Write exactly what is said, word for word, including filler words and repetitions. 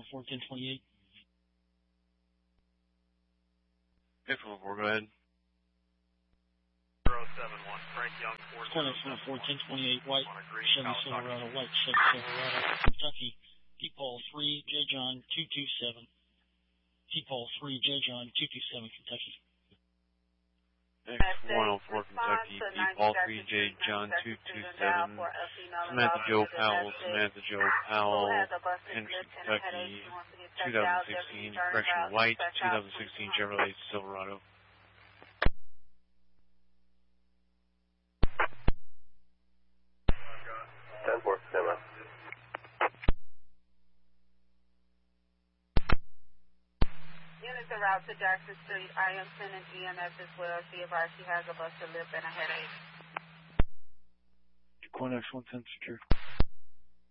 four ten twenty-eight. Fifth one four, go ahead. zero seven one, Frank Young, Corner one four ten twenty-eight, White, Chevy Silverado, White, Chevy Silverado, Kentucky, T-Paul three, J. John two two seven. T-Paul three, J. John two two seven, Kentucky. X one oh four, Kentucky, T-Paul three, J. John two two seven. Samantha Joe Powell, Samantha Joe Powell, Henderson, Kentucky, twenty sixteen, correction, White, twenty sixteen Chevrolet Silverado. ten four, stand by. Units en route to Jackson Street. I am sending G M S as well. She advised she has a busted lip and a headache. Corner one ten secure.